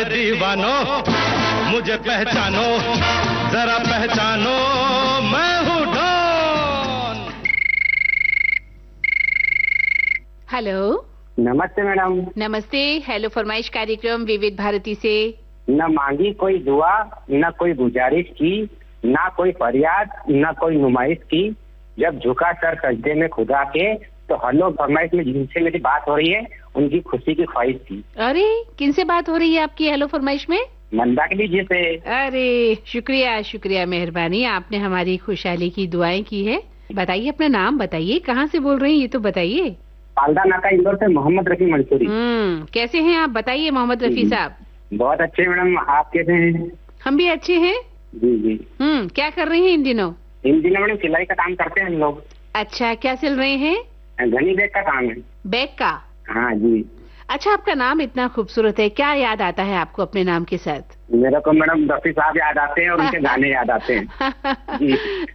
दीवानो मुझे पहचानो, जरा पहचानो मैं हूँ डॉन। हेलो, नमस्ते मैडम। नमस्ते। हेलो फरमाइश कार्यक्रम विविध भारती से। न मांगी कोई दुआ, न कोई गुजारिश की, ना कोई फरियाद, न कोई नुमाइश की, जब झुका सर सजदे में खुदा के, तो हेलो फरमाइश में जिनसे मेरी बात हो रही है उनकी खुशी की ख्वाहिश थी। अरे, किनसे बात हो रही है आपकी हेलो फरमाइश में? मंदाकिनी जी से। अरे शुक्रिया शुक्रिया, मेहरबानी, आपने हमारी खुशहाली की दुआएं की है। बताइए, अपना नाम बताइए, कहाँ से बोल रहे हैं ये तो बताइए। पालदा नाका इंदौर से मोहम्मद रफी मंसूरी। कैसे हैं आप, बताइए मोहम्मद रफी साहब। बहुत अच्छे मैडम, आप कैसे हैं? हम भी अच्छे हैं। जी जी। क्या कर रहे हैं इन दिनों? इन दिनों मैडम सिलाई का काम करते हैं हम लोग। अच्छा, क्या सिल रहे हैं? घनी बैग का काम है। बैग का? हाँ जी। अच्छा, आपका नाम इतना खूबसूरत है, क्या याद आता है आपको अपने नाम के साथ? मेरे को मैडम रफी साहब याद आते हैं और उनके गाने याद आते हैं। जी।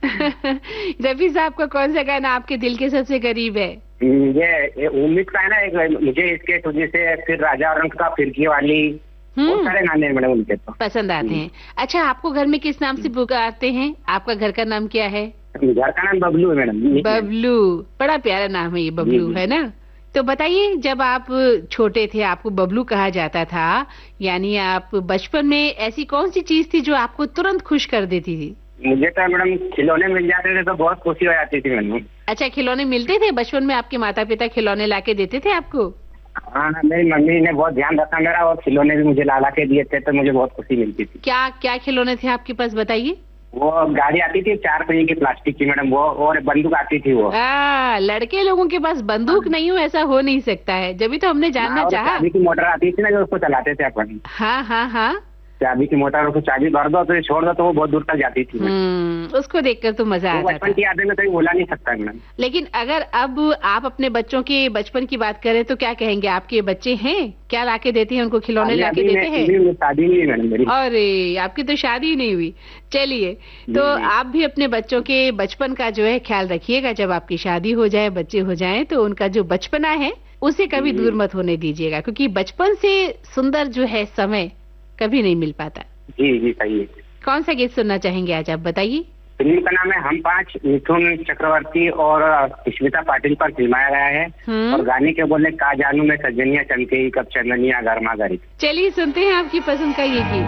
रफी साहब का कौन सा गाना आपके दिल के सबसे करीब है? ये उम्मीद का है ना, एक मुझे इसके तुझे से, फिर राजा रंग का, फिरकी वाली, बहुत सारे गाने हैं मैडम उनके तो पसंद आते हैं। अच्छा, आपको घर में किस नाम से पुकारते हैं? आपका घर का नाम क्या है? घर का नाम बबलू है मैडम। बबलू, बड़ा प्यारा नाम है ये, बबलू है ना। तो बताइए, जब आप छोटे थे आपको बबलू कहा जाता था, यानी आप बचपन में ऐसी कौन सी चीज थी जो आपको तुरंत खुश कर देती थी? मुझे तो मैडम खिलौने मिल जाते थे तो बहुत खुशी हो जाती थी मैडम। अच्छा, खिलौने मिलते थे बचपन में? आपके माता पिता खिलौने लाके देते थे आपको? हाँ, मेरी मम्मी ने बहुत ध्यान रखा मेरा, और खिलौने भी मुझे ला के दिए थे, तो मुझे बहुत खुशी मिलती थी। क्या क्या खिलौने थे आपके पास, बताइए। वो गाड़ी आती थी 4 पहिए की प्लास्टिक की मैडम, वो, और बंदूक आती थी वो। लड़के लोगों के पास बंदूक नहीं हो ऐसा हो नहीं सकता है, जब भी तो हमने जानना चाहा। चाबी की मोटर आती थी ना, जो उसको चलाते थे अपन। हाँ हाँ हाँ, चाबी की मोटर, उसको चाबी भर दो तो छोड़ दो तो वो बहुत दूर तक जाती थी। उसको देखकर तो मजा आता था। बचपन की यादें में कहीं भुला नहीं सकता मैडम। लेकिन अगर अब आप अपने बच्चों के बचपन की बात करें तो क्या कहेंगे? आपके बच्चे हैं, क्या लाके देते हैं उनको, खिलौने लाके देते हैं? शादी नहीं मैडम मेरी। अरे, आपकी तो शादी ही नहीं हुई। चलिए, तो आप भी अपने बच्चों के बचपन का जो है ख्याल रखिएगा। जब आपकी शादी हो जाए, बच्चे हो जाएं, तो उनका जो बचपना है उसे कभी दूर मत होने दीजिएगा, क्योंकि बचपन से सुंदर जो है समय कभी नहीं मिल पाता। जी जी, सही है। कौन सा गीत सुनना चाहेंगे आज, आप बताइए। फिल्म का नाम है हम 5, मिथुन चक्रवर्ती और स्मिता पाटिल पर फिल्माया गया है। और गाने के बोले का जानू में सजनिया चमके कब चंदनिया गर्मा गरी। चलिए सुनते हैं आपकी पसंद का ये गीत।